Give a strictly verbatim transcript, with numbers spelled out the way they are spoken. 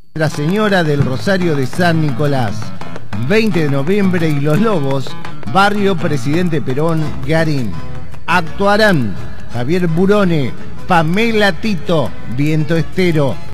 Nuestra Señora del Rosario de San Nicolás, veinte de noviembre y Los Lobos, barrio Presidente Perón, Garín. Actuarán Javier Burone, Pamela Tito, Viento Estero,